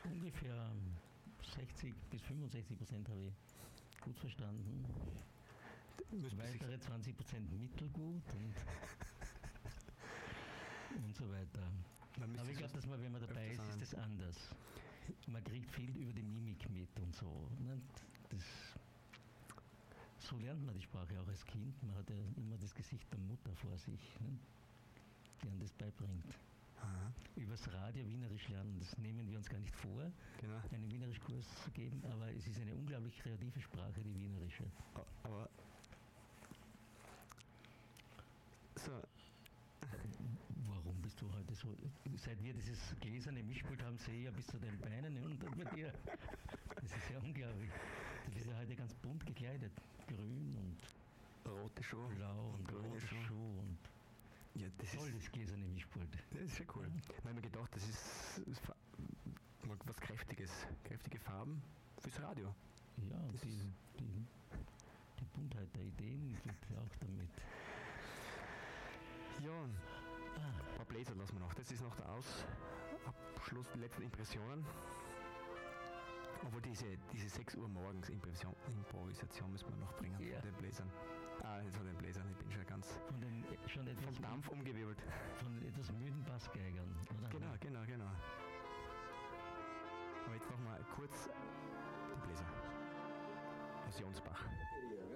Ungefähr 60-65% habe ich gut verstanden. Weitere 20% mittelgut und so weiter. Aber ich glaube, dass man, wenn man dabei ist das anders. Man kriegt viel über die Mimik mit und so. So lernt man die Sprache auch als Kind. Man hat ja immer das Gesicht der Mutter vor sich, die einem das beibringt. Aha. Übers Radio Wienerisch lernen, das nehmen wir uns gar nicht vor, genau, einen Wienerischkurs zu geben, aber es ist eine unglaublich kreative Sprache, die Wienerische. Aber so. Warum bist du heute so? Seit wir dieses gläserne Mischpult haben, sehe ich ja bis zu den Beinen und bei dir. Das ist ja unglaublich. Du bist ja heute ganz bunt gekleidet. Grün und rote Schuhe, blau und rote Schuhe. Und ja, das toll, das gläserne Mischpult. Das ist sehr cool. Ich habe mir gedacht, das ist was Kräftiges. Kräftige Farben fürs Radio. Ja, die Buntheit der Ideen geht auch damit. Ja, ein paar Bläser lassen wir noch. Das ist noch der Abschluss, die letzten Impressionen. Aber diese 6 Uhr morgens Improvisation müssen wir noch bringen, ja, von den Bläsern. Von den Bläsern, ich bin schon ganz vom Dampf umgewirbelt. Von etwas müden Bassgeigern, oder? Genau. Aber jetzt noch mal kurz die Bläser aus Jonsbach.